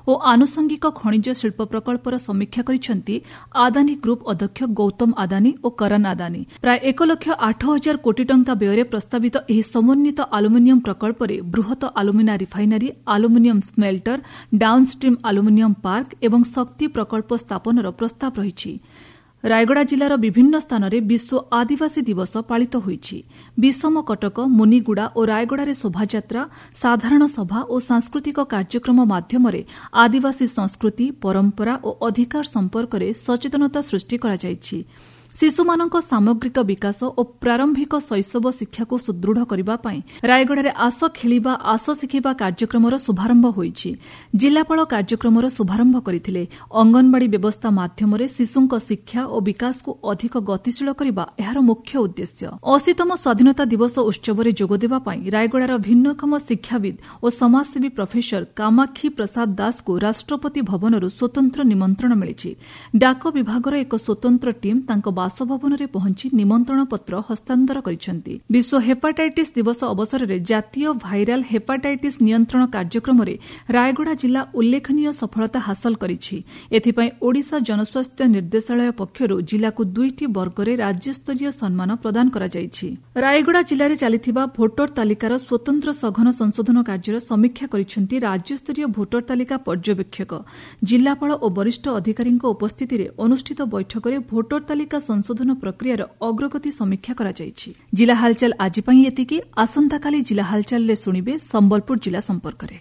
ଓ ଆନୁଷଙ୍ଗିକ ଖଣିଜ ଶିଳ୍ପ ପ୍ରକଳ୍ପର ସମୀକ୍ଷା କରିଛନ୍ତି ଆଦାନୀ ଗ୍ରୁପ୍ ଅଧ୍ୟକ୍ଷ ଗୌତମ ଆଦାନୀ ଓ କରନ୍ ଆଦାନୀ। ପ୍ରାୟ 1,08,000 କୋଟି ଟଙ୍କା ବ୍ୟୟରେ ପ୍ରସ୍ତାବିତ ଏହି ସମନ୍ୱିତ ଆଲୁମିନିୟମ ପ୍ରକଳ୍ପରେ ବୃହତ alumina refinery, aluminium smelter, downstream aluminium park ଏବଂ ଶକ୍ତି ପ୍ରକଳ୍ପ ସ୍ଥାପନର ପ୍ରସ୍ତାବ ରହିଛି। ରାୟଗଡ଼ା ଜିଲ୍ଲାର ବିଭିନ୍ନ ସ୍ଥାନରେ ବିଶ୍ୱ ଆଦିବାସୀ ଦିବସ ପାଳିତ ହୋଇଛି। ବିଷମ କଟକ, ମୁନିଗୁଡ଼ା ଓ ରାୟଗଡ଼ାରେ ଶୋଭାଯାତ୍ରା, ସାଧାରଣ ସଭା ଓ ସାଂସ୍କୃତିକ କାର୍ଯ୍ୟକ୍ରମ ମାଧ୍ୟମରେ ଆଦିବାସୀ ସଂସ୍କୃତି, ପରମ୍ପରା ଓ ଅଧିକାର ସମ୍ପର୍କରେ ସଚେତନତା ସୃଷ୍ଟି କରାଯାଇଛି। ଶିଶୁମାନଙ୍କ ସାମଗ୍ରିକ ବିକାଶ ଓ ପ୍ରାରମ୍ଭିକ ଶୈଶବ ଶିକ୍ଷାକୁ ସୁଦୃଢ଼ କରିବା ପାଇଁ ରାୟଗଡ଼ାରେ ଆସ ଖେଳିବା ଆସ ଶିଖିବା କାର୍ଯ୍ୟକ୍ରମର ଶୁଭାରମ୍ଭ ହୋଇଛି। ଜିଲ୍ଲାପାଳ କାର୍ଯ୍ୟକ୍ରମର ଶୁଭାରମ୍ଭ କରିଥିଲେ। ଅଙ୍ଗନବାଡି ବ୍ୟବସ୍ଥା ମାଧ୍ୟମରେ ଶିଶୁଙ୍କ ଶିକ୍ଷା ଓ ବିକାଶକୁ ଅଧିକ ଗତିଶୀଳ କରିବା ଏହାର ମୁଖ୍ୟ ଉଦ୍ଦେଶ୍ୟ। 80ତମ ସ୍ୱାଧୀନତା ଦିବସ ଉତ୍ସବରେ ଯୋଗଦେବା ପାଇଁ ରାୟଗଡ଼ାର ଭିନ୍ନକ୍ଷମ ଶିକ୍ଷାବିତ୍ ଓ ସମାଜସେବୀ ପ୍ରଫେସର କାମାକ୍ଷୀ ପ୍ରସାଦ ଦାସଙ୍କୁ ରାଷ୍ଟ୍ରପତି ଭବନରୁ ସ୍ୱତନ୍ତ୍ର ନିମନ୍ତ୍ରଣ ମିଳିଛି। ଡାକ ବିଭାଗର ଏକ ସ୍ୱତନ୍ତ୍ର ଟିମ୍ ତାଙ୍କ ବାସଭବନରେ ପହଞ୍ଚି ନିମନ୍ତ୍ରଣ ପତ୍ର ହସ୍ତାନ୍ତର କରିଛନ୍ତି। ବିଶ୍ୱ ହେପାଟାଇଟିସ୍ ଦିବସ ଅବସରରେ ଜାତୀୟ ଭାଇରାଲ ହେପାଟାଇଟିସ୍ ନିୟନ୍ତ୍ରଣ କାର୍ଯ୍ୟକ୍ରମରେ ରାୟଗଡ଼ା ଜିଲ୍ଲା ଉଲ୍ଲେଖନୀୟ ସଫଳତା ହାସଲ କରିଛି। ଏଥିପାଇଁ ଓଡ଼ିଶା ଜନସ୍ୱାସ୍ଥ୍ୟ ନିର୍ଦ୍ଦେଶାଳୟ ପକ୍ଷରୁ ଜିଲ୍ଲାକୁ 2ଟି ବର୍ଗରେ ରାଜ୍ୟସ୍ତରୀୟ ସମ୍ମାନ ପ୍ରଦାନ କରାଯାଇଛି। ରାୟଗଡ଼ା ଜିଲ୍ଲାରେ ଚାଲିଥିବା ଭୋଟର ତାଲିକାର ସ୍ୱତନ୍ତ୍ର ସଘନ ସଂଶୋଧନ କାର୍ଯ୍ୟର ସମୀକ୍ଷା କରିଛନ୍ତି ରାଜ୍ୟସ୍ତରୀୟ ଭୋଟର ତାଲିକା ପର୍ଯ୍ୟବେକ୍ଷକ। ଜିଲ୍ଲାପାଳ ଓ ବରିଷ୍ଠ ଅଧିକାରୀଙ୍କ ଉପସ୍ଥିତିରେ ଅନୁଷ୍ଠିତ ବୈଠକରେ ଭୋଟର ତାଲିକା ସଂଶୋଧନ ପ୍ରକ୍ରିୟାର ଅଗ୍ରଗତି ସମୀକ୍ଷା କରାଯାଇଛି। ଜିଲ୍ଲା ହାଲଚାଲ ଆଜି ପାଇଁ ଏତିକି। ଆସନ୍ତାକାଲି ଜିଲ୍ଲା ହାଲଚାଲରେ ଶୁଣିବେ ସମ୍ବଲପୁର ଜିଲ୍ଲା ସମ୍ପର୍କରେ।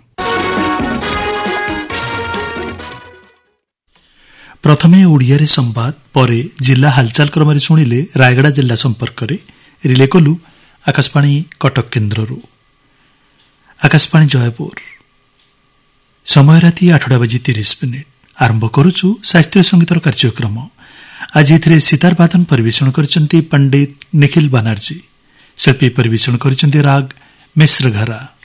ପ୍ରଥମେ ଓଡ଼ିଆରେ ସମ୍ବାଦ, ପରେ ଜିଲ୍ଲା ହାଲଚାଲ କ୍ରମରେ ଶୁଣିଲେ ରାୟଗଡ଼ା ଜିଲ୍ଲା ସମ୍ପର୍କରେ। ରିଲେ କଲୁ ଆକାଶବାଣୀ କଟକ କେନ୍ଦ୍ରରୁ। ଆକାଶବାଣୀ ଜୟପୁର, ସମୟ ରାତି 8:30। ଆରମ୍ଭ କରୁଛୁ ଶାସ୍ତ୍ରୀୟ ସଙ୍ଗୀତର କାର୍ଯ୍ୟକ୍ରମ। ଆଜି ଏଥିରେ ସିତାର ବାଦନ ପରିବେଷଣ କରିଛନ୍ତି ପଣ୍ଡିତ ନିଖିଲ ବାନାର୍ଜୀ। ଶିଳ୍ପୀ ପରିବେଷଣ କରିଛନ୍ତି ରାଗ ମିଶ୍ରଘରା।